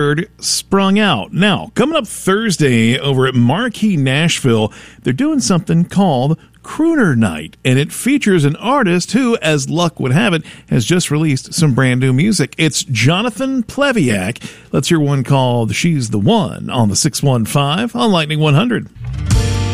sprung out. Now, coming up Thursday over at Marquee Nashville, they're doing something called Crooner Night, and it features an artist who, as luck would have it, has just released some brand new music. It's Jonathan Pleviak. Let's hear one called She's the One on the 615 on Lightning 100.